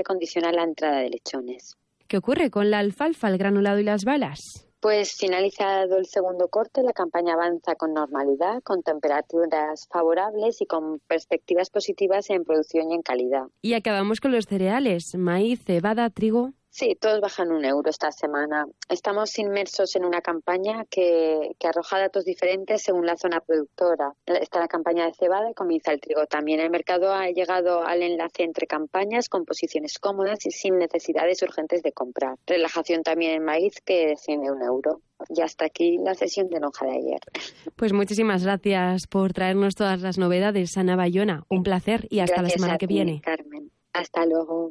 condiciona la entrada de lechones. ¿Qué ocurre con la alfalfa, el granulado y las balas? Pues finalizado el segundo corte, la campaña avanza con normalidad, con temperaturas favorables y con perspectivas positivas en producción y en calidad. Y acabamos con los cereales, maíz, cebada, trigo. Sí, todos bajan €1 esta semana. Estamos inmersos en una campaña que arroja datos diferentes según la zona productora. Está la campaña de cebada y comienza el trigo también. El mercado ha llegado al enlace entre campañas con posiciones cómodas y sin necesidades urgentes de comprar. Relajación también en maíz que desciende €1. Y hasta aquí la sesión de lonja de ayer. Pues muchísimas gracias por traernos todas las novedades, Ana Bayona. Un placer y hasta Gracias la semana a que ti, viene. Carmen. Hasta luego.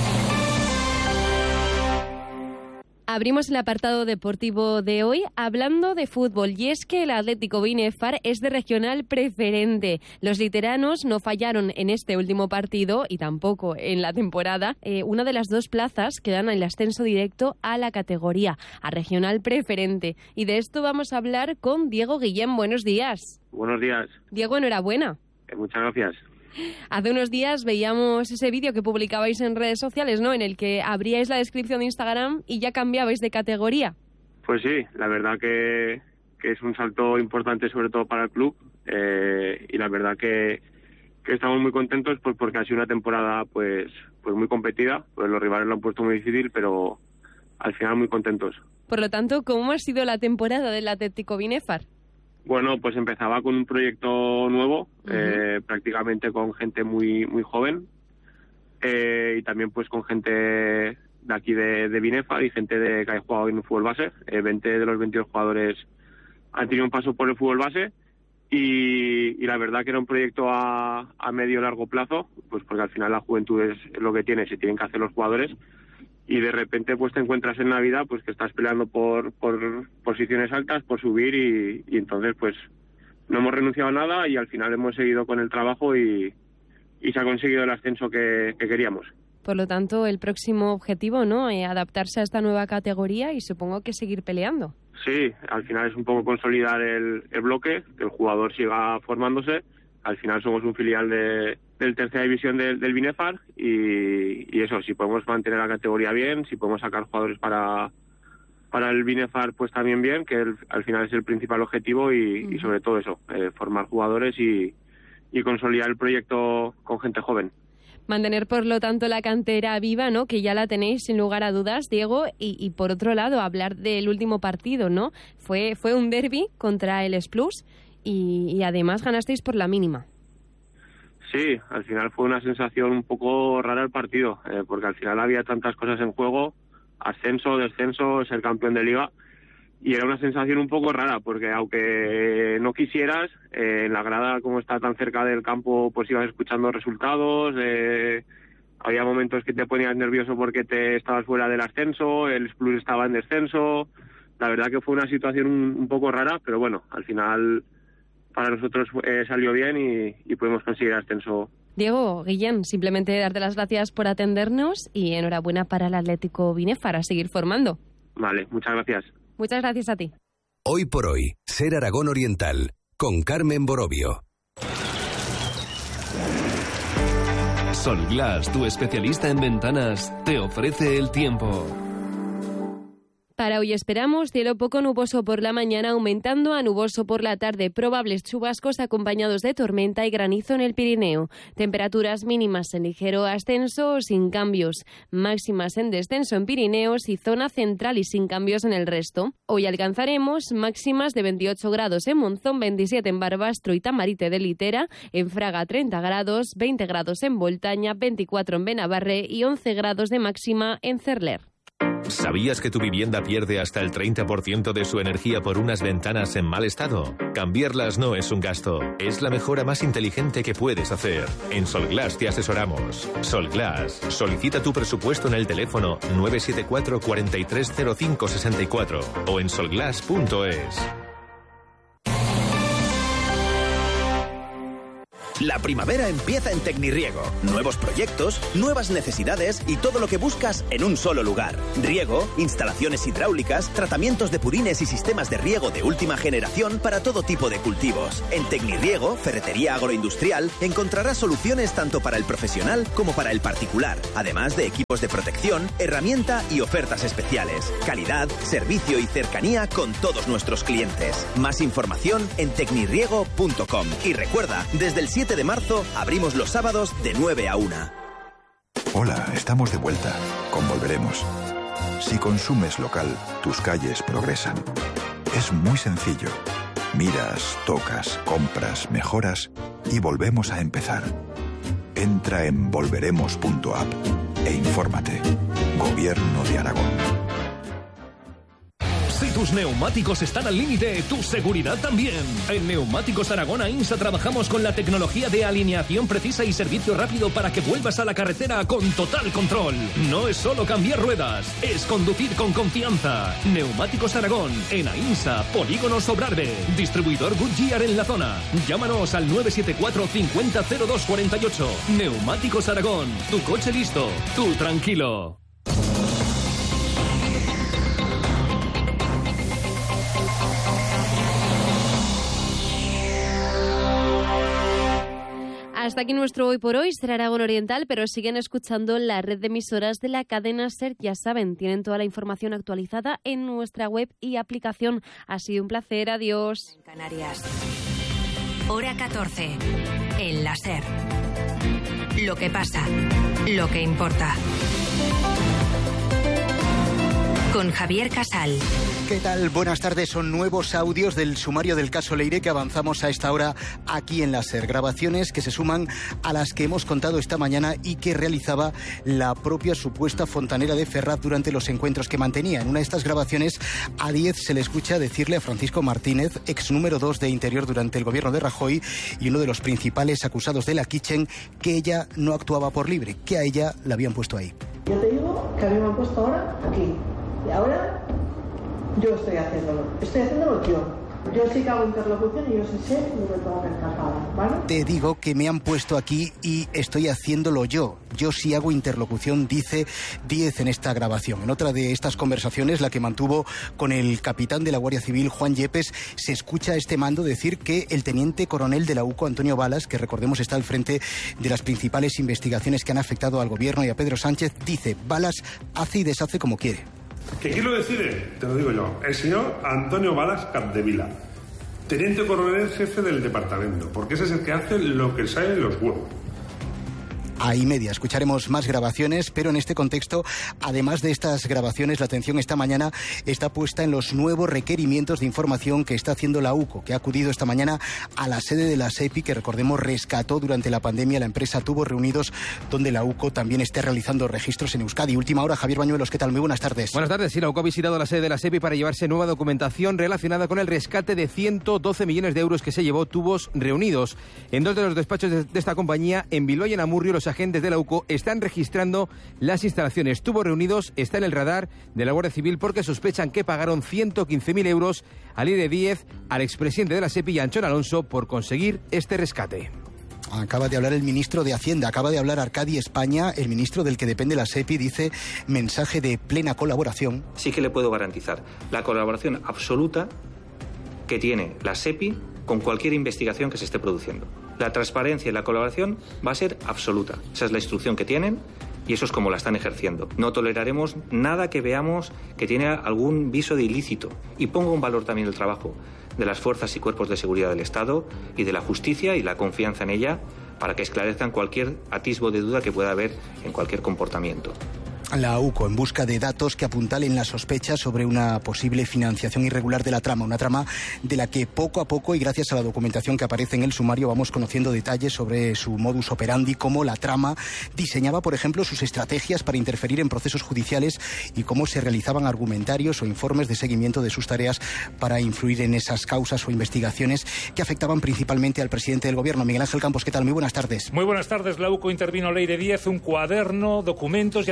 Abrimos el apartado deportivo de hoy hablando de fútbol, y es que el Atlético Binefar es de regional preferente. Los literanos no fallaron en este último partido y tampoco en la temporada una de las 2 plazas que dan el ascenso directo a la categoría, a regional preferente. Y de esto vamos a hablar con Diego Guillén. Buenos días. Buenos días. Diego, enhorabuena. Muchas gracias. Hace unos días veíamos ese vídeo que publicabais en redes sociales, ¿no? En el que abríais la descripción de Instagram y ya cambiabais de categoría. Pues sí, la verdad que es un salto importante sobre todo para el club y la verdad que estamos muy contentos pues porque ha sido una temporada pues muy competida, pues los rivales lo han puesto muy difícil, pero al final muy contentos. Por lo tanto, ¿cómo ha sido la temporada del Atlético Binefar? Bueno, pues empezaba con un proyecto nuevo, prácticamente con gente muy joven y también pues con gente de aquí de Binefar y gente que ha jugado en el fútbol base. 20 de los 22 jugadores han tenido un paso por el fútbol base y la verdad que era un proyecto a medio largo plazo, pues porque al final la juventud es lo que tiene, se tienen que hacer los jugadores. Y de repente pues te encuentras en la vida pues que estás peleando por posiciones altas, por subir y entonces pues no hemos renunciado a nada y al final hemos seguido con el trabajo y se ha conseguido el ascenso que queríamos. Por lo tanto, el próximo objetivo, ¿no? Adaptarse a esta nueva categoría y supongo que seguir peleando. Sí, al final es un poco consolidar el bloque, que el jugador siga formándose. Al final somos un filial del tercera división del Binefar y eso, si podemos mantener la categoría bien, si podemos sacar jugadores para el Binefar pues también bien, que al final es el principal objetivo y sobre todo eso, formar jugadores y consolidar el proyecto con gente joven. Mantener, por lo tanto, la cantera viva, ¿no? Que ya la tenéis sin lugar a dudas, Diego. Y por otro lado, hablar del último partido, ¿no? Fue un derbi contra el Esplus y además ganasteis por la mínima. Sí, al final fue una sensación un poco rara el partido, porque al final había tantas cosas en juego, ascenso, descenso, ser campeón de liga, y era una sensación un poco rara, porque aunque no quisieras, en la grada, como está tan cerca del campo, pues ibas escuchando resultados, había momentos que te ponías nervioso porque te estabas fuera del ascenso, el Plus estaba en descenso, la verdad que fue una situación un poco rara, pero bueno, al final para nosotros salió bien y pudimos conseguir el ascenso. Diego Guillén, simplemente darte las gracias por atendernos y enhorabuena para el Atlético Binefar, a seguir formando. Vale, muchas gracias. Muchas gracias a ti. Hoy por hoy, Ser Aragón Oriental, con Carmen Borovio. Solglass, tu especialista en ventanas, te ofrece el tiempo. Para hoy esperamos cielo poco nuboso por la mañana, aumentando a nuboso por la tarde. Probables chubascos acompañados de tormenta y granizo en el Pirineo. Temperaturas mínimas en ligero ascenso o sin cambios. Máximas en descenso en Pirineos y zona central y sin cambios en el resto. Hoy alcanzaremos máximas de 28 grados en Monzón, 27 en Barbastro y Tamarite de Litera, en Fraga 30 grados, 20 grados en Voltaña, 24 en Benabarre y 11 grados de máxima en Cerler. ¿Sabías que tu vivienda pierde hasta el 30% de su energía por unas ventanas en mal estado? Cambiarlas no es un gasto, es la mejora más inteligente que puedes hacer. En Solglass te asesoramos. Solglass, solicita tu presupuesto en el teléfono 974 430564 o en solglass.es. La primavera empieza en Tecnirriego. Nuevos proyectos, nuevas necesidades y todo lo que buscas en un solo lugar. Riego, instalaciones hidráulicas, tratamientos de purines y sistemas de riego de última generación para todo tipo de cultivos. En Tecnirriego, ferretería agroindustrial, encontrarás soluciones tanto para el profesional como para el particular, además de equipos de protección, herramienta y ofertas especiales. Calidad, servicio y cercanía con todos nuestros clientes. Más información en tecnirriego.com. Y recuerda, desde el 7 de marzo abrimos los sábados de 9 a 1. Hola, estamos de vuelta. Con Volveremos. Si consumes local, tus calles progresan. Es muy sencillo. Miras, tocas, compras, mejoras y volvemos a empezar. Entra en volveremos.app e infórmate. Gobierno de Aragón. Si tus neumáticos están al límite, tu seguridad también. En Neumáticos Aragón AINSA trabajamos con la tecnología de alineación precisa y servicio rápido para que vuelvas a la carretera con total control. No es solo cambiar ruedas, es conducir con confianza. Neumáticos Aragón, en AINSA, Polígono Sobrarbe. Distribuidor Goodyear en la zona. Llámanos al 974 50 02 48. Neumáticos Aragón, tu coche listo, tú tranquilo. Hasta aquí nuestro Hoy por Hoy, Ser Aragón Oriental, pero siguen escuchando la red de emisoras de la cadena SER. Ya saben, tienen toda la información actualizada en nuestra web y aplicación. Ha sido un placer, adiós. Canarias. Hora 14. En la SER. Lo que pasa, lo que importa. Con Javier Casal. ¿Qué tal? Buenas tardes. Son nuevos audios del sumario del caso Leire que avanzamos a esta hora aquí en la SER. Grabaciones que se suman a las que hemos contado esta mañana y que realizaba la propia supuesta fontanera de Ferraz durante los encuentros que mantenía. En una de estas grabaciones, a 10 se le escucha decirle a Francisco Martínez, ex número 2 de Interior durante el gobierno de Rajoy y uno de los principales acusados de la Kitchen, que ella no actuaba por libre, que a ella la habían puesto ahí. Yo te digo que a mí me han puesto ahora aquí. Y ahora yo estoy haciéndolo yo. Yo sí que hago interlocución y yo sí sé lo que tengo que escapar, ¿vale? Te digo que me han puesto aquí y estoy haciéndolo yo. Yo sí hago interlocución, dice 10 en esta grabación. En otra de estas conversaciones, la que mantuvo con el capitán de la Guardia Civil, Juan Yepes, se escucha a este mando decir que el teniente coronel de la UCO, Antonio Balas, que recordemos está al frente de las principales investigaciones que han afectado al gobierno y a Pedro Sánchez, dice, Balas hace y deshace como quiere. ¿Que quién lo decide? Te lo digo yo. El señor Antonio Balas Capdevila, teniente coronel jefe del departamento, porque ese es el que hace lo que sale de los huevos. Ahí media. Escucharemos más grabaciones, pero en este contexto, además de estas grabaciones, la atención esta mañana está puesta en los nuevos requerimientos de información que está haciendo la UCO, que ha acudido esta mañana a la sede de la SEPI, que recordemos rescató durante la pandemia la empresa Tubos Reunidos, donde la UCO también está realizando registros en Euskadi. Última hora, Javier Bañuelos, ¿qué tal? Muy buenas tardes. Buenas tardes. Sí, la UCO ha visitado la sede de la SEPI para llevarse nueva documentación relacionada con el rescate de 112 millones de euros que se llevó Tubos Reunidos. En dos de los despachos de esta compañía, en Bilbao y en Amurrio, los agentes de la UCO están registrando las instalaciones. Tubos Reunidos está en el radar de la Guardia Civil porque sospechan que pagaron 115.000 euros al IRE 10, al expresidente de la SEPI y a Anchón Alonso por conseguir este rescate. Acaba de hablar el ministro de Hacienda, acaba de hablar Arcadi España, el ministro del que depende la SEPI, dice mensaje de plena colaboración. Sí que le puedo garantizar la colaboración absoluta que tiene la SEPI con cualquier investigación que se esté produciendo. La transparencia y la colaboración va a ser absoluta. Esa es la instrucción que tienen y eso es como la están ejerciendo. No toleraremos nada que veamos que tiene algún viso de ilícito. Y pongo en valor también el trabajo de las fuerzas y cuerpos de seguridad del Estado y de la justicia y la confianza en ella para que esclarezcan cualquier atisbo de duda que pueda haber en cualquier comportamiento. La UCO en busca de datos que apuntalen la sospecha sobre una posible financiación irregular de la trama, una trama de la que poco a poco y gracias a la documentación que aparece en el sumario vamos conociendo detalles sobre su modus operandi, cómo la trama diseñaba, por ejemplo, sus estrategias para interferir en procesos judiciales y cómo se realizaban argumentarios o informes de seguimiento de sus tareas para influir en esas causas o investigaciones que afectaban principalmente al presidente del gobierno. Miguel Ángel Campos, ¿qué tal? Muy buenas tardes. Muy buenas tardes. La UCO intervino Leire 10, un cuaderno, documentos y anotaciones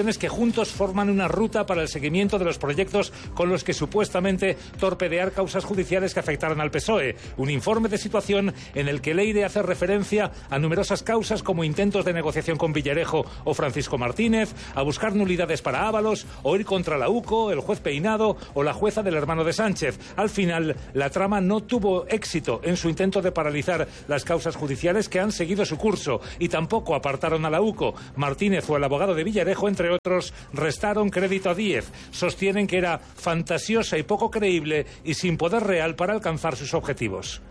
investigaciones que juntos forman una ruta para el seguimiento de los proyectos con los que supuestamente torpedear causas judiciales que afectaran al PSOE. Un informe de situación en el que Leire hace referencia a numerosas causas como intentos de negociación con Villarejo o Francisco Martínez, a buscar nulidades para Ábalos, o ir contra la UCO, el juez Peinado o la jueza del hermano de Sánchez. Al final, la trama no tuvo éxito en su intento de paralizar las causas judiciales que han seguido su curso, y tampoco apartaron a la UCO. Martínez o el abogado de Villarejo, entre otros, restaron crédito a Díez. Sostienen que era fantasiosa y poco creíble y sin poder real para alcanzar sus objetivos.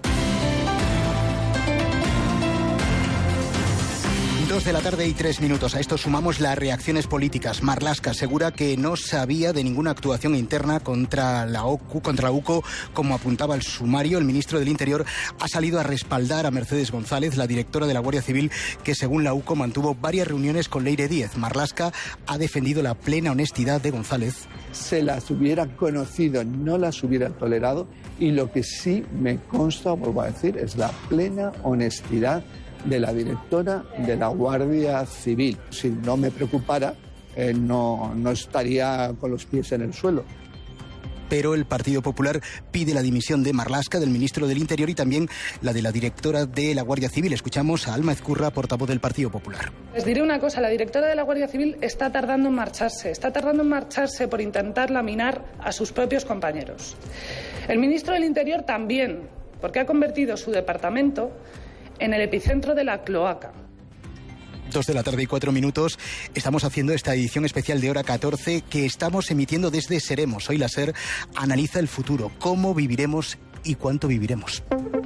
2 de la tarde y 3 minutos. A esto sumamos las reacciones políticas. Marlaska asegura que no sabía de ninguna actuación interna contra la UCO, como apuntaba el sumario. El ministro del Interior ha salido a respaldar a Mercedes González, la directora de la Guardia Civil, que según la UCO mantuvo varias reuniones con Leire Díez. Marlaska ha defendido la plena honestidad de González. Se las hubieran conocido, no las hubieran tolerado, y lo que sí me consta, vuelvo a decir, es la plena honestidad de la directora de la Guardia Civil. Si no me preocupara, no estaría con los pies en el suelo. Pero el Partido Popular pide la dimisión de Marlaska, del ministro del Interior, y también la de la directora de la Guardia Civil. Escuchamos a Alma Ezcurra, portavoz del Partido Popular. Les diré una cosa, la directora de la Guardia Civil está tardando en marcharse por intentar laminar a sus propios compañeros. El ministro del Interior también, porque ha convertido su departamento en el epicentro de la cloaca. 2 de la tarde y 4 minutos. Estamos haciendo esta edición especial de Hora 14 que estamos emitiendo desde Seremos. Hoy la SER analiza el futuro, cómo viviremos y cuánto viviremos.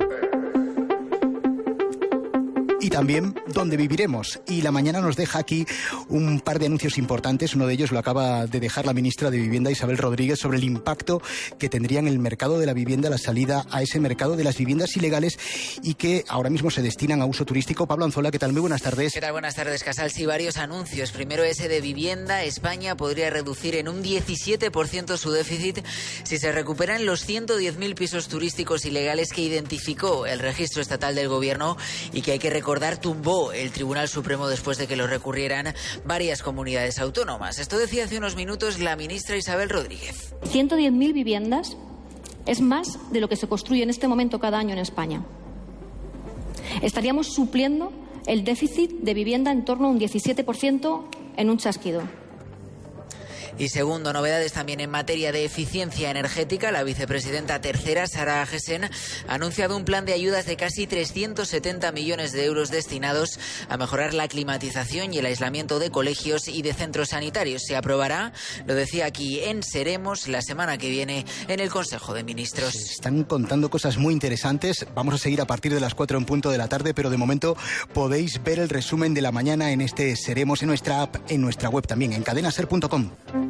Y también dónde viviremos. Y la mañana nos deja aquí un par de anuncios importantes. Uno de ellos lo acaba de dejar la ministra de Vivienda, Isabel Rodríguez, sobre el impacto que tendría en el mercado de la vivienda la salida a ese mercado de las viviendas ilegales y que ahora mismo se destinan a uso turístico. Pablo Anzola, ¿qué tal? Muy buenas tardes. ¿Qué tal? Buenas tardes, Casal. Sí, varios anuncios. Primero ese de vivienda. España podría reducir en un 17% su déficit si se recuperan los 110.000 pisos turísticos ilegales que identificó el registro estatal del gobierno y que hay que recordar tumbó el Tribunal Supremo después de que lo recurrieran varias comunidades autónomas. Esto decía hace unos minutos la ministra Isabel Rodríguez. 110.000 viviendas es más de lo que se construye en este momento cada año en España. Estaríamos supliendo el déficit de vivienda en torno a un 17% en un chasquido. Y segundo, novedades también en materia de eficiencia energética. La vicepresidenta tercera, Sara Agesen, ha anunciado un plan de ayudas de casi 370 millones de euros destinados a mejorar la climatización y el aislamiento de colegios y de centros sanitarios. Se aprobará, lo decía aquí en Seremos, la semana que viene en el Consejo de Ministros. Están contando cosas muy interesantes. Vamos a seguir a partir de las 4 en punto de la tarde, pero de momento podéis ver el resumen de la mañana en este Seremos, en nuestra app, en nuestra web también, en cadenaser.com.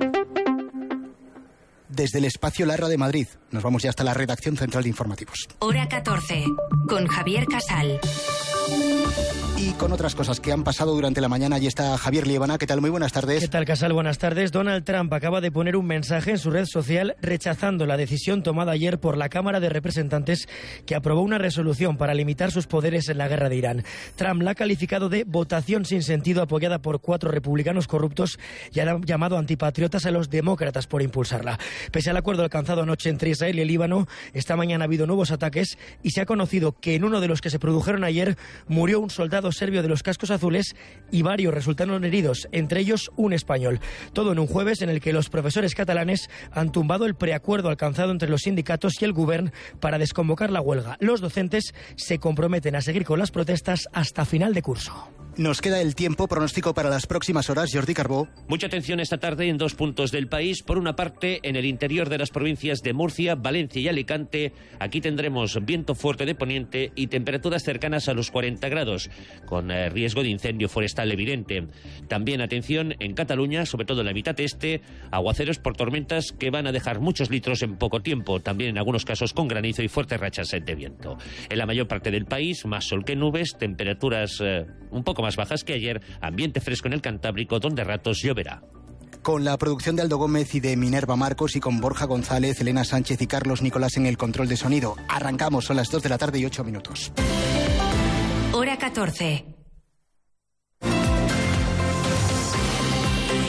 Desde el espacio Larra de Madrid, nos vamos ya hasta la redacción central de informativos. Hora 14, con Javier Casal. Y con otras cosas que han pasado durante la mañana, allí está Javier Liébana. ¿Qué tal? Muy buenas tardes. ¿Qué tal, Casal? Buenas tardes. Donald Trump acaba de poner un mensaje en su red social rechazando la decisión tomada ayer por la Cámara de Representantes que aprobó una resolución para limitar sus poderes en la guerra de Irán. Trump la ha calificado de votación sin sentido apoyada por 4 republicanos corruptos y ha llamado antipatriotas a los demócratas por impulsarla. Pese al acuerdo alcanzado anoche entre Israel y el Líbano, esta mañana ha habido nuevos ataques y se ha conocido que en uno de los que se produjeron ayer murió un soldado serbio de los cascos azules y varios resultaron heridos, entre ellos un español. Todo en un jueves en el que los profesores catalanes han tumbado el preacuerdo alcanzado entre los sindicatos y el Govern para desconvocar la huelga. Los docentes se comprometen a seguir con las protestas hasta final de curso. Nos queda el tiempo. Pronóstico para las próximas horas, Jordi Carbó. Mucha atención esta tarde en 2 puntos del país. Por una parte, en el interior de las provincias de Murcia, Valencia y Alicante. Aquí tendremos viento fuerte de poniente y temperaturas cercanas a los 40 grados, con riesgo de incendio forestal evidente. También atención en Cataluña, sobre todo en la mitad este, aguaceros por tormentas que van a dejar muchos litros en poco tiempo. También en algunos casos con granizo y fuertes rachas de viento. En la mayor parte del país, más sol que nubes, temperaturas un poco más bajas que ayer, ambiente fresco en el Cantábrico, donde a ratos lloverá. Con la producción de Aldo Gómez y de Minerva Marcos y con Borja González, Elena Sánchez y Carlos Nicolás en el control de sonido. Arrancamos, son las 2 de la tarde y 8 minutos. Hora 14.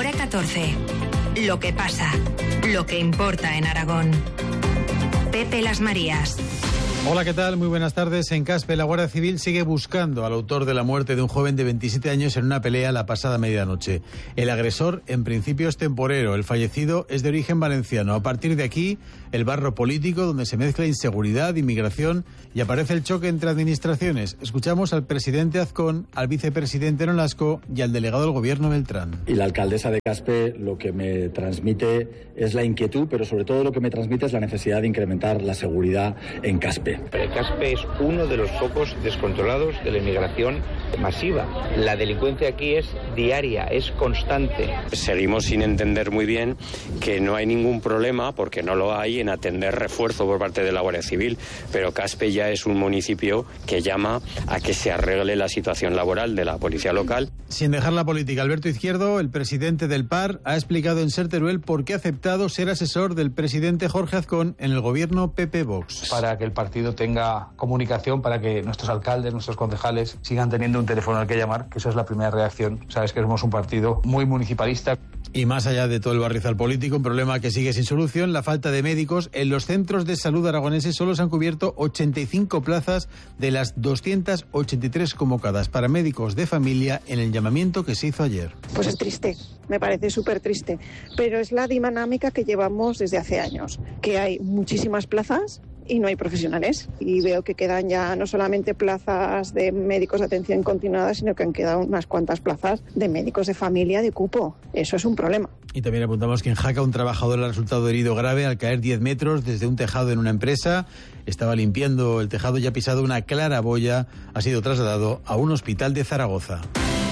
Hora 14. Lo que pasa, lo que importa en Aragón. Pepe Las Marías. Hola, ¿qué tal? Muy buenas tardes. En Caspe, la Guardia Civil sigue buscando al autor de la muerte de un joven de 27 años en una pelea la pasada medianoche. El agresor, en principio, es temporero. El fallecido es de origen valenciano. A partir de aquí, el barro político, donde se mezcla inseguridad, inmigración y aparece el choque entre administraciones. Escuchamos al presidente Azcón, al vicepresidente Nolasco y al delegado del gobierno Beltrán. Y la alcaldesa de Caspe lo que me transmite es la inquietud, pero sobre todo lo que me transmite es la necesidad de incrementar la seguridad en Caspe. Caspe es uno de los focos descontrolados de la inmigración masiva. La delincuencia aquí es diaria, es constante. Seguimos sin entender muy bien que no hay ningún problema, porque no lo hay, en atender refuerzo por parte de la Guardia Civil, pero Caspe ya es un municipio que llama a que se arregle la situación laboral de la policía local. Sin dejar la política, Alberto Izquierdo, el presidente del PAR, ha explicado en Ser Teruel por qué ha aceptado ser asesor del presidente Jorge Azcón en el gobierno PP-Vox. Para que el partido tenga comunicación, para que nuestros alcaldes, nuestros concejales sigan teniendo un teléfono al que llamar, que esa es la primera reacción. Sabes que somos un partido muy municipalista. Y más allá de todo el barrizal político, un problema que sigue sin solución, la falta de médicos. En los centros de salud aragoneses solo se han cubierto 85 plazas de las 283 convocadas para médicos de familia en el llamamiento que se hizo ayer. Pues es triste, me parece súper triste, pero es la dinámica que llevamos desde hace años, que hay muchísimas plazas y no hay profesionales. Y veo que quedan ya no solamente plazas de médicos de atención continuada, sino que han quedado unas cuantas plazas de médicos de familia de cupo. Eso es un problema. Y también apuntamos que en Jaca un trabajador ha resultado herido grave al caer 10 metros desde un tejado en una empresa. Estaba limpiando el tejado y ha pisado una claraboya. Ha sido trasladado a un hospital de Zaragoza.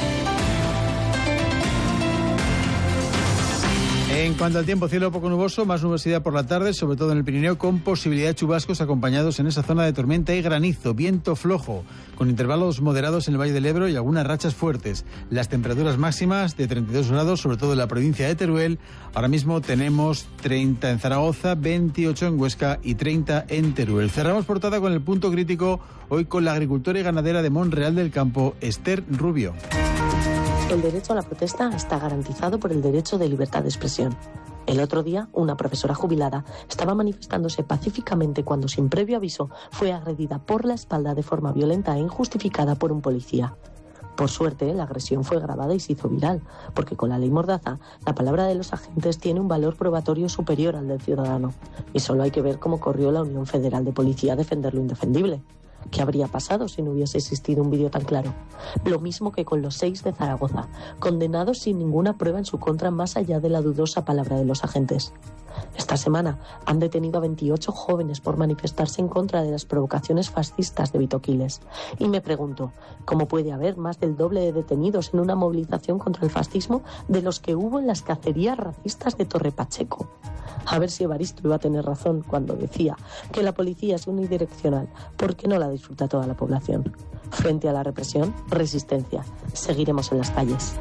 En cuanto al tiempo, cielo poco nuboso, más nubosidad por la tarde, sobre todo en el Pirineo, con posibilidad de chubascos acompañados en esa zona de tormenta y granizo, viento flojo, con intervalos moderados en el Valle del Ebro y algunas rachas fuertes. Las temperaturas máximas de 32 grados, sobre todo en la provincia de Teruel. Ahora mismo tenemos 30 en Zaragoza, 28 en Huesca y 30 en Teruel. Cerramos portada con el punto crítico, hoy con la agricultora y ganadera de Monreal del Campo, Esther Rubio. El derecho a la protesta está garantizado por el derecho de libertad de expresión. El otro día, una profesora jubilada estaba manifestándose pacíficamente cuando, sin previo aviso, fue agredida por la espalda de forma violenta e injustificada por un policía. Por suerte, la agresión fue grabada y se hizo viral, porque con la ley Mordaza, la palabra de los agentes tiene un valor probatorio superior al del ciudadano. Y solo hay que ver cómo corrió la Unión Federal de Policía a defender lo indefendible. ¿Qué habría pasado si no hubiese existido un vídeo tan claro? Lo mismo que con los 6 de Zaragoza, condenados sin ninguna prueba en su contra más allá de la dudosa palabra de los agentes. Esta semana han detenido a 28 jóvenes por manifestarse en contra de las provocaciones fascistas de Vito Quiles. Y me pregunto, ¿cómo puede haber más del doble de detenidos en una movilización contra el fascismo de los que hubo en las cacerías racistas de Torre Pacheco? A ver si Evaristo iba a tener razón cuando decía que la policía es unidireccional, porque no la disfruta toda la población. Frente a la represión, resistencia. Seguiremos en las calles.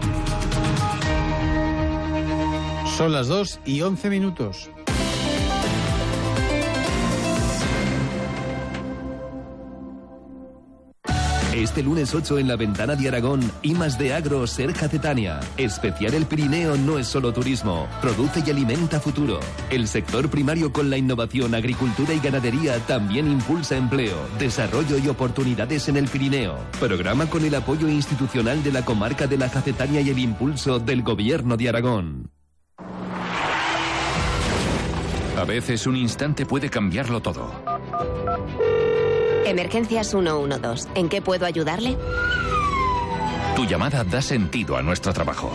Son las 2:11. Este lunes 8 en la Ventana de Aragón, I+D Agro Serja Cetania. Especial El Pirineo no es solo turismo, produce y alimenta futuro. El sector primario con la innovación, agricultura y ganadería también impulsa empleo, desarrollo y oportunidades en el Pirineo. Programa con el apoyo institucional de la comarca de la Jacetania y el impulso del Gobierno de Aragón. A veces un instante puede cambiarlo todo. Emergencias 112. ¿En qué puedo ayudarle? Tu llamada da sentido a nuestro trabajo.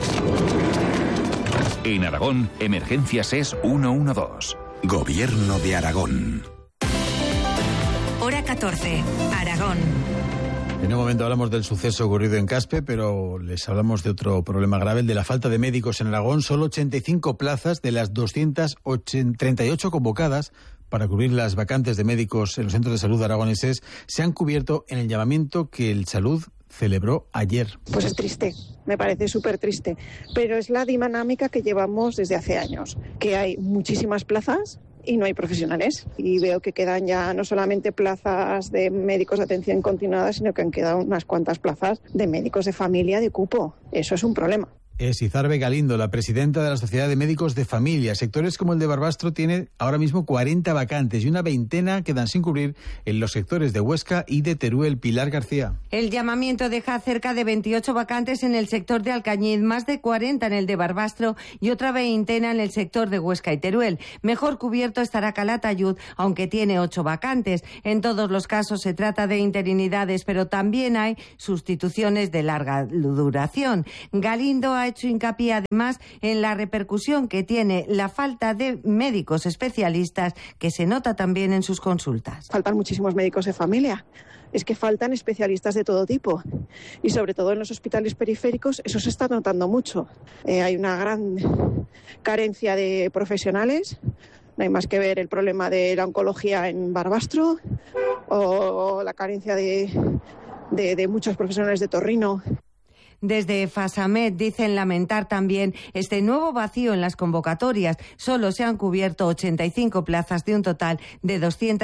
En Aragón, Emergencias es 112. Gobierno de Aragón. Hora 14. Aragón. En un momento hablamos del suceso ocurrido en Caspe, pero les hablamos de otro problema grave, el de la falta de médicos en Aragón. Solo 85 plazas de las 238 convocadas para cubrir las vacantes de médicos en los centros de salud aragoneses se han cubierto en el llamamiento que el Salud celebró ayer. Pues es triste, me parece súper triste, pero es la dinámica que llevamos desde hace años, que hay muchísimas plazas y no hay profesionales. Y veo que quedan ya no solamente plazas de médicos de atención continuada, sino que han quedado unas cuantas plazas de médicos de familia de cupo. Eso es un problema. Es Izarbe Galindo, la presidenta de la Sociedad de Médicos de Familia. Sectores como el de Barbastro tiene ahora mismo 40 vacantes y una veintena quedan sin cubrir en los sectores de Huesca y de Teruel. Pilar García. El llamamiento deja cerca de 28 vacantes en el sector de Alcañiz, más de 40 en el de Barbastro y otra veintena en el sector de Huesca y Teruel. Mejor cubierto estará Calatayud, aunque tiene 8 vacantes. En todos los casos se trata de interinidades, pero también hay sustituciones de larga duración. Galindo ha hecho hincapié además en la repercusión que tiene la falta de médicos especialistas, que se nota también en sus consultas. Faltan muchísimos médicos de familia. Es que faltan especialistas de todo tipo y sobre todo en los hospitales periféricos eso se está notando mucho. Hay una gran carencia de profesionales. No hay más que ver el problema de la oncología en Barbastro o la carencia de muchos profesionales de Torrino. Desde Fasamed dicen lamentar también este nuevo vacío en las convocatorias. Solo se han cubierto 85 plazas de un total de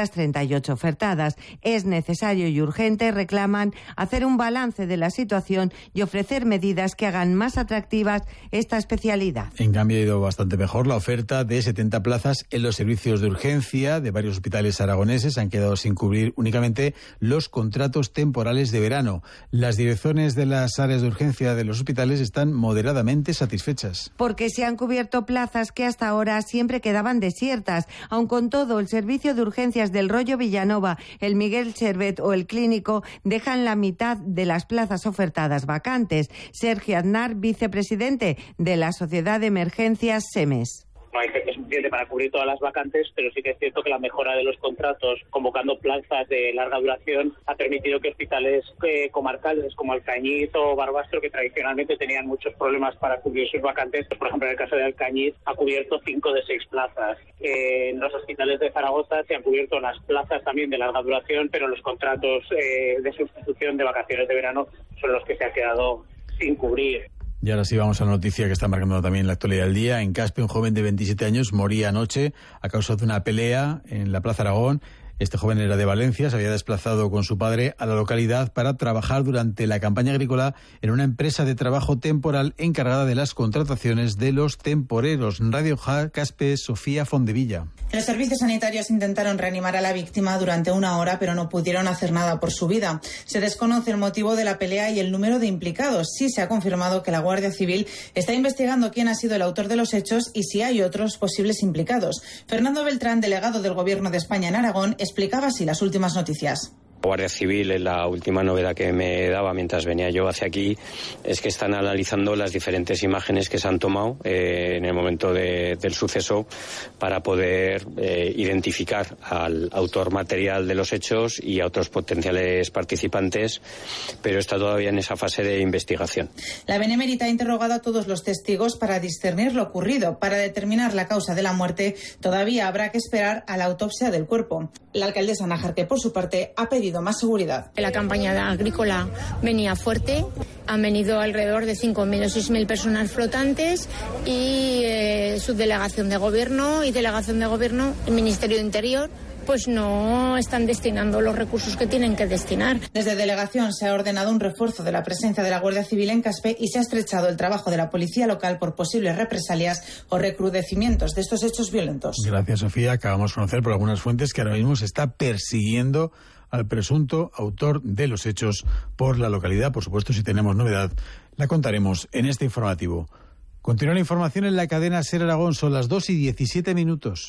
238 ofertadas. Es necesario y urgente, reclaman, hacer un balance de la situación y ofrecer medidas que hagan más atractivas esta especialidad. En cambio, ha ido bastante mejor la oferta de 70 plazas en los servicios de urgencia de varios hospitales aragoneses. Han quedado sin cubrir únicamente los contratos temporales de verano. Las direcciones de las áreas de urgencia de los hospitales están moderadamente satisfechas. Porque se han cubierto plazas que hasta ahora siempre quedaban desiertas. Aun con todo, el servicio de urgencias del Rollo Villanova, el Miguel Servet o el Clínico dejan la mitad de las plazas ofertadas vacantes. Sergio Aznar, vicepresidente de la Sociedad de Emergencias SEMES. No hay gente suficiente para cubrir todas las vacantes, pero sí que es cierto que la mejora de los contratos, convocando plazas de larga duración, ha permitido que hospitales comarcales como Alcañiz o Barbastro, que tradicionalmente tenían muchos problemas para cubrir sus vacantes, por ejemplo, en el caso de Alcañiz, ha cubierto 5 de 6 plazas. En los hospitales de Zaragoza se han cubierto las plazas también de larga duración, pero los contratos de sustitución de vacaciones de verano son los que se ha quedado sin cubrir. Y ahora sí vamos a la noticia que está marcando también la actualidad del día. En Caspe, un joven de 27 años moría anoche a causa de una pelea en la Plaza Aragón. Este joven era de Valencia, se había desplazado con su padre a la localidad para trabajar durante la campaña agrícola en una empresa de trabajo temporal encargada de las contrataciones de los temporeros. Radio Caspe, Sofía Fondevilla. Los servicios sanitarios intentaron reanimar a la víctima durante 1 hora, pero no pudieron hacer nada por su vida. Se desconoce el motivo de la pelea y el número de implicados. Sí se ha confirmado que la Guardia Civil está investigando quién ha sido el autor de los hechos y si hay otros posibles implicados. Fernando Beltrán, delegado del Gobierno de España en Aragón, explicaba así las últimas noticias. La Guardia Civil, la última novedad que me daba mientras venía yo hacia aquí, es que están analizando las diferentes imágenes que se han tomado en el momento del suceso para poder identificar al autor material de los hechos y a otros potenciales participantes, pero está todavía en esa fase de investigación. La Benemérita ha interrogado a todos los testigos para discernir lo ocurrido. Para determinar la causa de la muerte, todavía habrá que esperar a la autopsia del cuerpo. La alcaldesa Nájar, por su parte, ha pedido más seguridad. La campaña agrícola venía fuerte, han venido alrededor de 5.000 o 6.000 personas flotantes y subdelegación de gobierno y delegación de gobierno, el Ministerio de Interior, pues no están destinando los recursos que tienen que destinar. Desde delegación se ha ordenado un refuerzo de la presencia de la Guardia Civil en Caspe y se ha estrechado el trabajo de la policía local por posibles represalias o recrudecimientos de estos hechos violentos. Gracias, Sofía. Acabamos de conocer por algunas fuentes que ahora mismo se está persiguiendo al presunto autor de los hechos por la localidad. Por supuesto, si tenemos novedad, la contaremos en este informativo. Continúa la información en la cadena SER Aragón. Son las 2:17.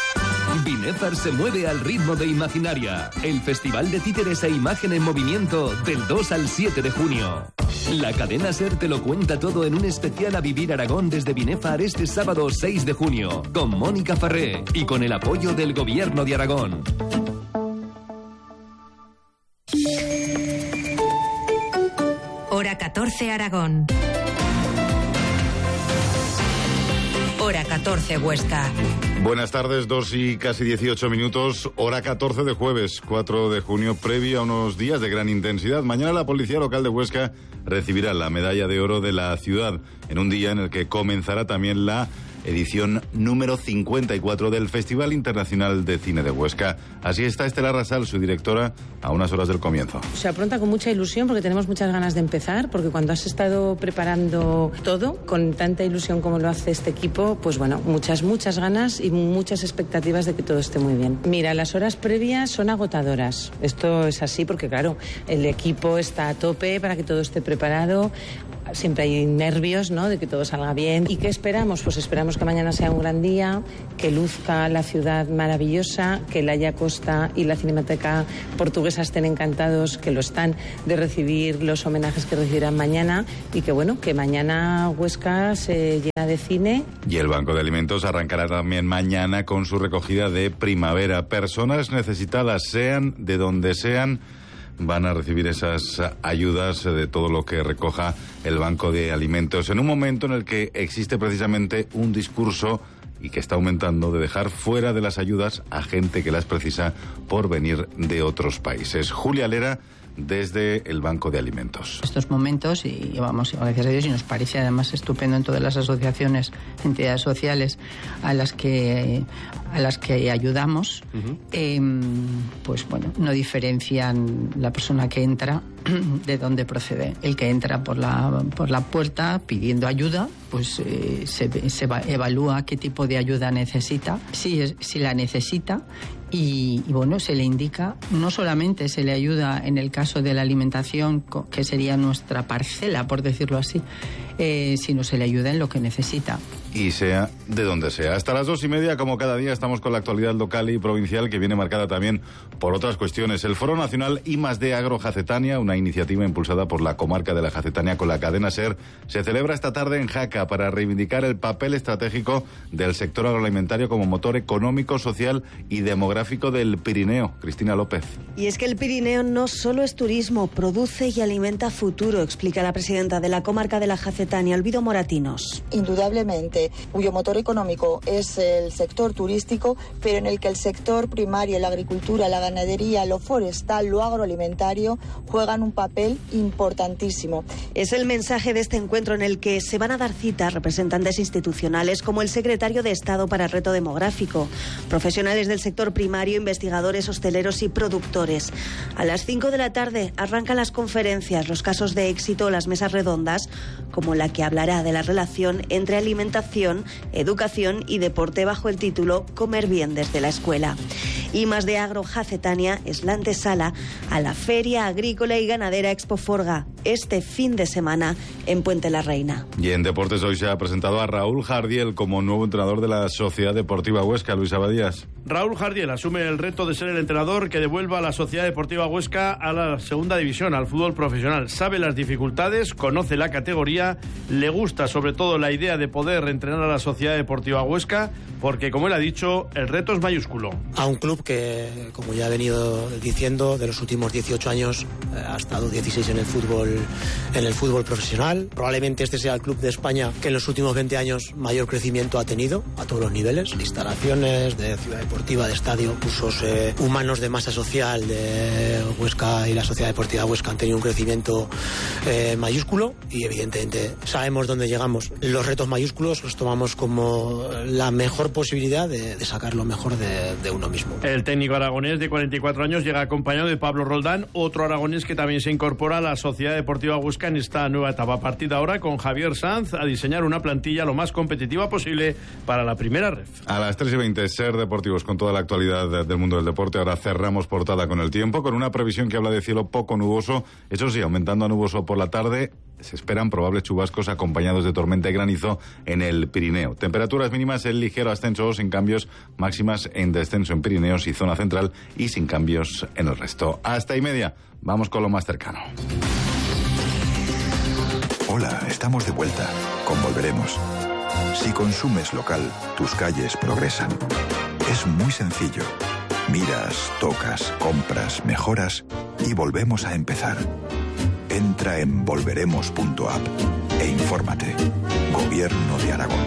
Binefar se mueve al ritmo de Imaginaria, el festival de títeres e imagen en movimiento del 2 al 7 de junio. La cadena SER te lo cuenta todo en un especial a Vivir Aragón desde Binefar este sábado 6 de junio, con Mónica Farré y con el apoyo del Gobierno de Aragón. Hora 14 Aragón. Hora 14 Huesca. Buenas tardes, 2:18, hora 14 de jueves, 4 de junio, previo a unos días de gran intensidad. Mañana la Policía Local de Huesca recibirá la medalla de oro de la ciudad, en un día en el que comenzará también la edición número 54 del Festival Internacional de Cine de Huesca. Así está Estela Rasal, su directora, a unas horas del comienzo. Se afronta con mucha ilusión porque tenemos muchas ganas de empezar, porque cuando has estado preparando todo con tanta ilusión como lo hace este equipo, pues bueno, muchas ganas y muchas expectativas de que todo esté muy bien. Mira, las horas previas son agotadoras. Esto es así porque, claro, el equipo está a tope para que todo esté preparado. Siempre hay nervios, ¿no?, de que todo salga bien. ¿Y qué esperamos? Pues esperamos que mañana sea un gran día, que luzca la ciudad maravillosa, que la Haya Costa y la Cinemateca Portuguesa estén encantados, que lo están, de recibir los homenajes que recibirán mañana y que, bueno, que mañana Huesca se llena de cine. Y el Banco de Alimentos arrancará también mañana con su recogida de primavera. Personas necesitadas, sean de donde sean, van a recibir esas ayudas de todo lo que recoja el Banco de Alimentos, en un momento en el que existe precisamente un discurso, y que está aumentando, de dejar fuera de las ayudas a gente que las precisa por venir de otros países. Julia Lera, desde el Banco de Alimentos. Estos momentos, y vamos, gracias a Dios, y nos parece además estupendo en todas las asociaciones, entidades sociales a las que ayudamos, pues bueno, no diferencian la persona que entra de dónde procede. El que entra por la puerta pidiendo ayuda, pues se evalúa qué tipo de ayuda necesita, si la necesita. Y bueno, se le indica, no solamente se le ayuda en el caso de la alimentación, que sería nuestra parcela, por decirlo así, sino se le ayuda en lo que necesita. Y sea de donde sea. Hasta las 2:30, como cada día, estamos con la actualidad local y provincial, que viene marcada también por otras cuestiones. El Foro Nacional I+D Agro Jacetania, una iniciativa impulsada por la comarca de la Jacetania con la cadena SER, se celebra esta tarde en Jaca para reivindicar el papel estratégico del sector agroalimentario como motor económico, social y demográfico del Pirineo. Cristina López. Y es que el Pirineo no solo es turismo, produce y alimenta futuro, explica la presidenta de la comarca de la Jacetania, Elvido Moratinos. Indudablemente, cuyo motor económico es el sector turístico, pero en el que el sector primario, la agricultura, la ganadería, lo forestal, lo agroalimentario, juegan un papel importantísimo. Es el mensaje de este encuentro, en el que se van a dar cita representantes institucionales como el secretario de Estado para el Reto Demográfico, profesionales del sector primario, investigadores, hosteleros y productores. A las 5 de la tarde arrancan las conferencias, los casos de éxito, las mesas redondas, como la que hablará de la relación entre alimentación, educación y deporte bajo el título Comer bien desde la escuela. I+D Agro Jacetania es la antesala a la Feria Agrícola y Ganadera Expo Forga, este fin de semana en Puente la Reina. Y en deportes hoy se ha presentado a Raúl Jardiel como nuevo entrenador de la Sociedad Deportiva Huesca. Luis Abadías. Raúl Jardiel asume el reto de ser el entrenador que devuelva a la Sociedad Deportiva Huesca a la segunda división, al fútbol profesional. Sabe las dificultades, conoce la categoría, le gusta sobre todo la idea de poder entrenar a la Sociedad Deportiva Huesca, porque, como él ha dicho, el reto es mayúsculo. A un club que, como ya he venido diciendo, de los últimos 18 años ha estado 16 en el fútbol profesional. Probablemente este sea el club de España que en los últimos 20 años mayor crecimiento ha tenido a todos los niveles, de instalaciones, de ciudad deportiva, de estadio, usos humanos, de masa social. De Huesca y la Sociedad Deportiva Huesca han tenido un crecimiento mayúsculo, y evidentemente sabemos dónde llegamos. Los retos mayúsculos los tomamos como la mejor posibilidad de sacar lo mejor de uno mismo. El técnico aragonés de 44 años llega acompañado de Pablo Roldán, otro aragonés que también se incorpora a la Sociedad Deportiva Huesca en esta nueva etapa. A partir de ahora, con Javier Sanz, a diseñar una plantilla lo más competitiva posible para la primera ref. A las 3:20, Ser Deportivos con toda la actualidad del mundo del deporte. Ahora cerramos portada con el tiempo, con una previsión que habla de cielo poco nuboso, eso sí, aumentando a nuboso por la tarde. Se esperan probables chubascos acompañados de tormenta y granizo en el Pirineo. Temperaturas mínimas en ligero ascenso, sin cambios, máximas en descenso en Pirineos y zona central, y sin cambios en el resto. Hasta y media, vamos con lo más cercano. Hola, estamos de vuelta. Con Volveremos. Si consumes local, tus calles progresan. Es muy sencillo. Miras, tocas, compras, mejoras y volvemos a empezar. Entra en volveremos.app e infórmate. Gobierno de Aragón.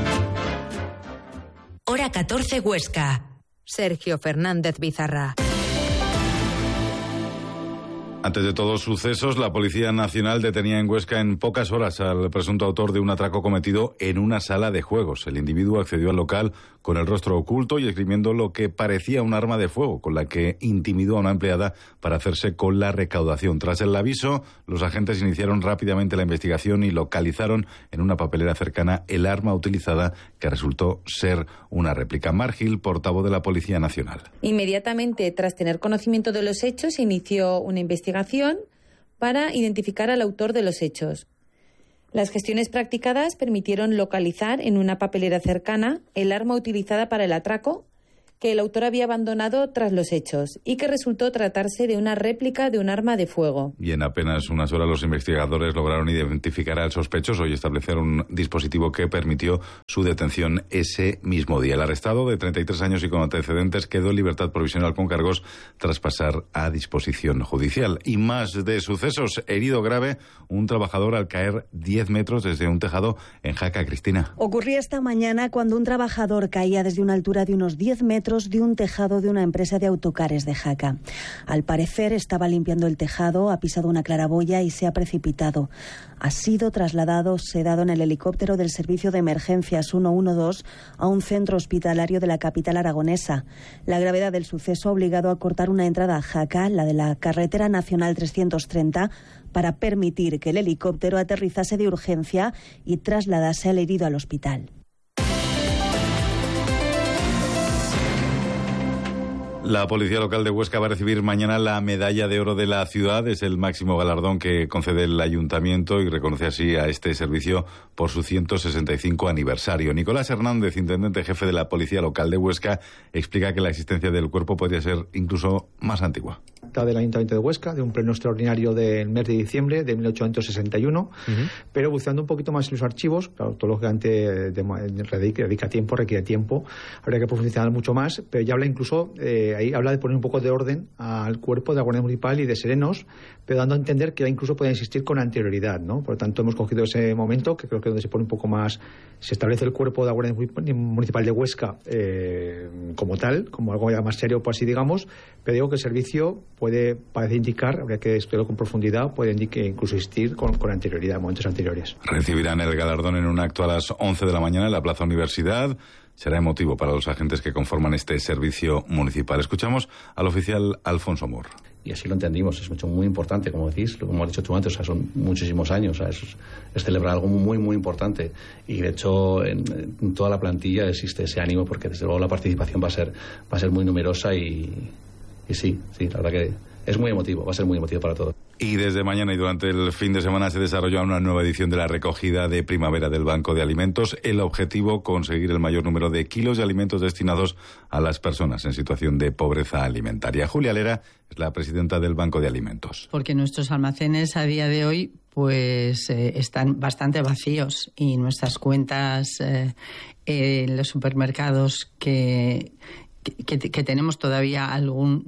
Hora 14 Huesca. Sergio Fernández Bizarra. Antes de todos sucesos, la Policía Nacional detenía en Huesca en pocas horas al presunto autor de un atraco cometido en una sala de juegos. El individuo accedió al local con el rostro oculto y esgrimiendo lo que parecía un arma de fuego, con la que intimidó a una empleada para hacerse con la recaudación. Tras el aviso, los agentes iniciaron rápidamente la investigación y localizaron en una papelera cercana el arma utilizada, que resultó ser una réplica. Mar Gil, portavoz de la Policía Nacional. Inmediatamente, tras tener conocimiento de los hechos, se inició una investigación para identificar al autor de los hechos. Las gestiones practicadas permitieron localizar en una papelera cercana el arma utilizada para el atraco, que el autor había abandonado tras los hechos y que resultó tratarse de una réplica de un arma de fuego. Y en apenas unas horas los investigadores lograron identificar al sospechoso y establecer un dispositivo que permitió su detención ese mismo día. El arrestado, de 33 años y con antecedentes, quedó en libertad provisional con cargos tras pasar a disposición judicial. Y más de sucesos. Herido grave un trabajador al caer 10 metros desde un tejado en Jaca. Cristina. Ocurría esta mañana cuando un trabajador caía desde una altura de unos 10 metros de un tejado de una empresa de autocares de Jaca. Al parecer estaba limpiando el tejado, ha pisado una claraboya y se ha precipitado. Ha sido trasladado sedado en el helicóptero del Servicio de Emergencias 112 a un centro hospitalario de la capital aragonesa. La gravedad del suceso ha obligado a cortar una entrada a Jaca, la de la carretera nacional 330, para permitir que el helicóptero aterrizase de urgencia y trasladase al herido al hospital. La Policía Local de Huesca va a recibir mañana la Medalla de Oro de la ciudad. Es el máximo galardón que concede el Ayuntamiento y reconoce así a este servicio por su 165 aniversario. Nicolás Hernández, intendente jefe de la Policía Local de Huesca, explica que la existencia del cuerpo podría ser incluso más antigua. Del Ayuntamiento de Huesca, de un pleno extraordinario del mes de diciembre de 1861, pero buceando un poquito más en los archivos, claro, todo lo que antes dedica tiempo, requiere tiempo, habría que profundizar mucho más, pero ya habla incluso, ahí habla de poner un poco de orden al cuerpo de la Guardia Municipal y de serenos, pero dando a entender que incluso pueden existir con anterioridad, ¿no? Por lo tanto, hemos cogido ese momento, que creo que es donde se pone un poco más, se establece el cuerpo de la Guardia Municipal de Huesca como tal, como algo ya más serio, por así digamos, pero digo que el servicio parece indicar, habría que estudiarlo con profundidad, puede incluso existir con anterioridad, momentos anteriores. Recibirán el galardón en un acto a las 11 de la mañana en la Plaza Universidad. Será emotivo para los agentes que conforman este servicio municipal. Escuchamos al oficial Alfonso Mor. Y así lo entendimos, es mucho muy importante, como decís, como has dicho tú antes, o sea, son muchísimos años, o sea, es celebrar algo muy, muy importante. Y de hecho, en toda la plantilla existe ese ánimo, porque desde luego la participación va a ser muy numerosa y sí, la verdad que es muy emotivo, va a ser muy emotivo para todos. Y desde mañana y durante el fin de semana se desarrolla una nueva edición de la recogida de primavera del Banco de Alimentos. El objetivo, conseguir el mayor número de kilos de alimentos destinados a las personas en situación de pobreza alimentaria. Julia Lera es la presidenta del Banco de Alimentos. Porque nuestros almacenes a día de hoy pues están bastante vacíos y nuestras cuentas en los supermercados que tenemos todavía algún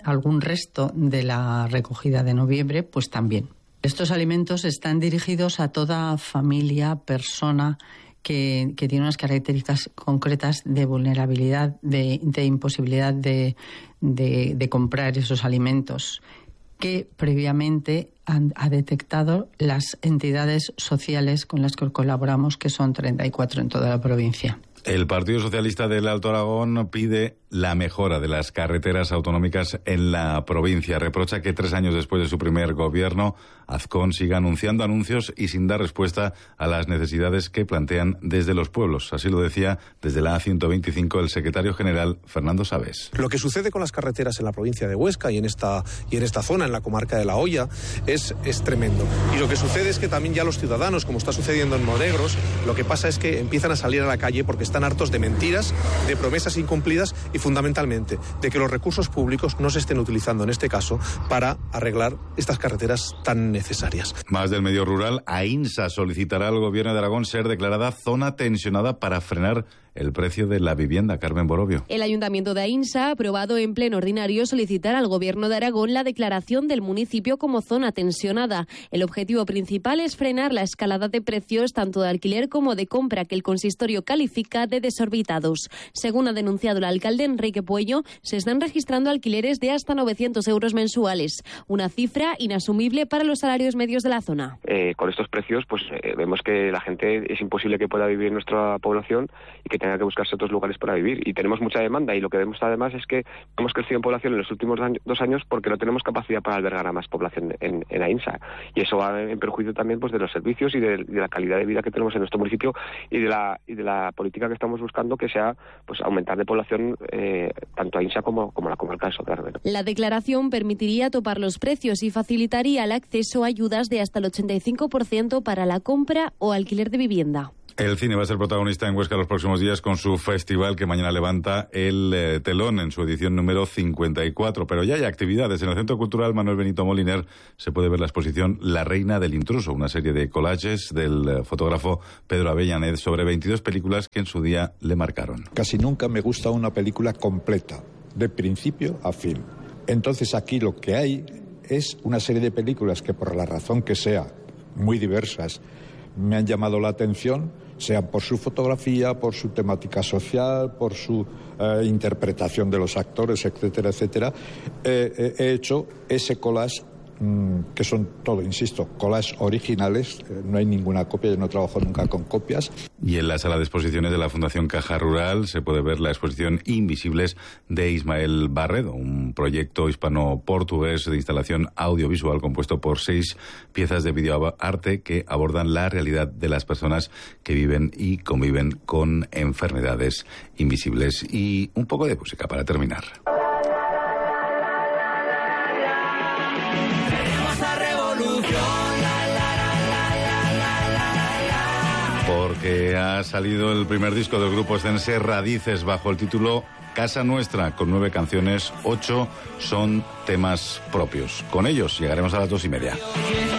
resto de la recogida de noviembre, pues también. Estos alimentos están dirigidos a toda familia, persona que tiene unas características concretas de vulnerabilidad, de imposibilidad de comprar esos alimentos, que previamente ha detectado las entidades sociales con las que colaboramos, que son 34 en toda la provincia. El Partido Socialista del Alto Aragón pide la mejora de las carreteras autonómicas en la provincia. Reprocha que 3 años después de su primer gobierno, Azcón siga anunciando anuncios y sin dar respuesta a las necesidades que plantean desde los pueblos. Así lo decía desde la A125 el secretario general Fernando Sabes. Lo que sucede con las carreteras en la provincia de Huesca y en esta zona, en la comarca de La Hoya, es tremendo. Y lo que sucede es que también ya los ciudadanos, como está sucediendo en Monegros, lo que pasa es que empiezan a salir a la calle porque están hartos de mentiras, de promesas incumplidas y fundamentalmente de que los recursos públicos no se estén utilizando en este caso para arreglar estas carreteras tan necesarias. Más del medio rural, AINSA solicitará al gobierno de Aragón ser declarada zona tensionada para frenar el precio de la vivienda. Carmen Borovio. El Ayuntamiento de Aínsa ha aprobado en pleno ordinario solicitar al Gobierno de Aragón la declaración del municipio como zona tensionada. El objetivo principal es frenar la escalada de precios tanto de alquiler como de compra que el consistorio califica de desorbitados. Según ha denunciado el alcalde Enrique Puello, se están registrando alquileres de hasta 900 euros mensuales, una cifra inasumible para los salarios medios de la zona. Con estos precios vemos que la gente es imposible que pueda vivir en nuestra población y que tenga que buscarse otros lugares para vivir. Y tenemos mucha demanda, y lo que vemos además es que hemos crecido en población en los últimos 2 años porque no tenemos capacidad para albergar a más población en Aínsa. Y eso va en perjuicio también de los servicios y de la calidad de vida que tenemos en nuestro municipio y de la política que estamos buscando, que sea aumentar de población tanto Aínsa como la comarca de Sotavento. La declaración permitiría topar los precios y facilitaría el acceso a ayudas de hasta el 85% para la compra o alquiler de vivienda. El cine va a ser protagonista en Huesca los próximos días con su festival que mañana levanta el telón en su edición número 54. Pero ya hay actividades. En el Centro Cultural Manuel Benito Moliner se puede ver la exposición La Reina del Intruso, una serie de collages del fotógrafo Pedro Avellaned sobre 22 películas que en su día le marcaron. Casi nunca me gusta una película completa, de principio a fin. Entonces aquí lo que hay es una serie de películas que, por la razón que sea, muy diversas, me han llamado la atención, sean por su fotografía, por su temática social, por su interpretación de los actores, etcétera, etcétera. He hecho ese collage, que son todo, insisto, collages originales, no hay ninguna copia, yo no trabajo nunca con copias. Y en la sala de exposiciones de la Fundación Caja Rural se puede ver la exposición Invisibles de Ismael Barredo, un proyecto hispano-portugués de instalación audiovisual compuesto por 6 piezas de videoarte que abordan la realidad de las personas que viven y conviven con enfermedades invisibles. Y un poco de música para terminar. Porque ha salido el primer disco del grupo Escense, Radices, bajo el título Casa Nuestra, con 9 canciones, 8 son temas propios. Con ellos llegaremos a las 2:30.